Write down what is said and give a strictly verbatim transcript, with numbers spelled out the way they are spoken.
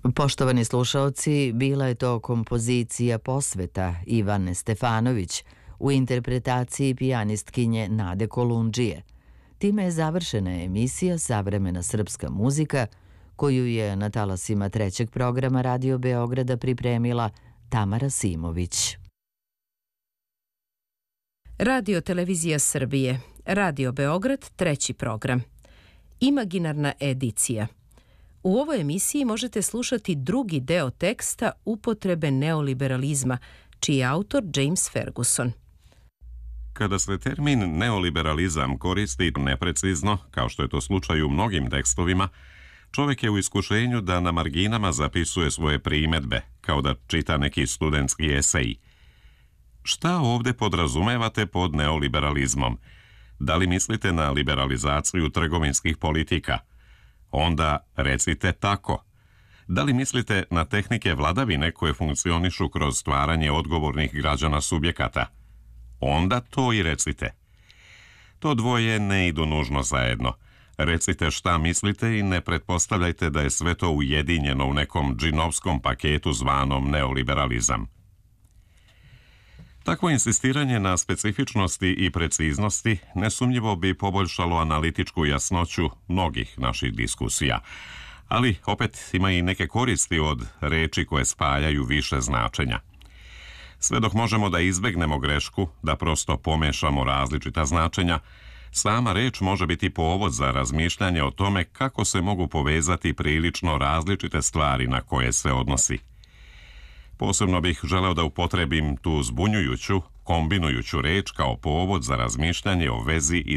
Poštovani slušaoci, bila je to kompozicija Posveta Ivane Stefanović u interpretaciji pijanistkinje Nade Kolundžije. Time je završena emisija Savremena srpska muzika, koju je na talasima trećeg programa Radio Beograda pripremila Tamara Simović. Radio Televizija Srbije, Radio Beograd, treći program. Imaginarna edicija. U ovoj emisiji možete slušati drugi deo teksta Upotrebe neoliberalizma, čiji je autor James Ferguson. Kada se termin neoliberalizam koristi neprecizno, kao što je to slučaj u mnogim tekstovima, čovjek je u iskušenju da na marginama zapisuje svoje primjedbe, kao da čita neki studentski esej. Šta ovdje podrazumevate pod neoliberalizmom? Da li mislite na liberalizaciju trgovinskih politika? Onda recite tako. Da li mislite na tehnike vladavine koje funkcionišu kroz stvaranje odgovornih građana subjekata? Onda to i recite. To dvoje ne idu nužno zajedno. Recite šta mislite i ne pretpostavljajte da je sve to ujedinjeno u nekom džinovskom paketu zvanom neoliberalizam. Takvo insistiranje na specifičnosti i preciznosti nesumnjivo bi poboljšalo analitičku jasnoću mnogih naših diskusija, ali opet ima i neke koristi od reči koje spajaju više značenja. Sve dok možemo da izbegnemo grešku, da prosto pomešamo različita značenja, sama reč može biti povod za razmišljanje o tome kako se mogu povezati prilično različite stvari na koje se odnosi. Posebno bih želeo da upotrebim tu zbunjujuću, kombinujuću reč kao povod za razmišljanje o vezi